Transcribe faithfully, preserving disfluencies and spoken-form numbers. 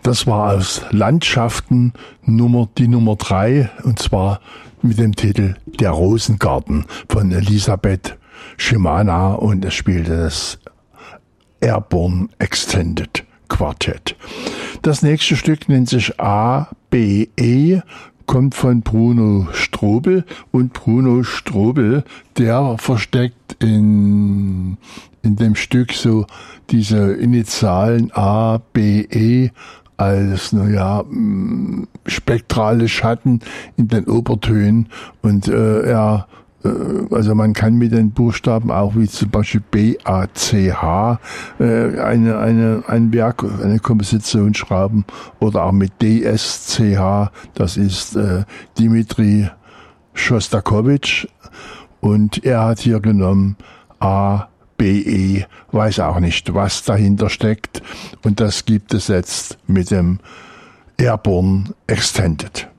Das war aus Landschaften Nummer, die Nummer drei, und zwar mit dem Titel Der Rosengarten von Elisabeth Schimanna, und es spielte das Airborne Extended Quartett. Das nächste Stück nennt sich A B E, kommt von Bruno Strobel, und Bruno Strobel, der versteckt in, in dem Stück so diese Initialen A B E als, naja, spektrale Schatten in den Obertönen, und äh, er also man kann mit den Buchstaben auch wie zum Beispiel B A C H äh, eine, eine, ein Werk, eine Komposition schreiben, oder auch mit D S C H, das ist äh, Dmitri Schostakowitsch, und er hat hier genommen A B E, weiß auch nicht, was dahinter steckt, und das gibt es jetzt mit dem Airborne Extended.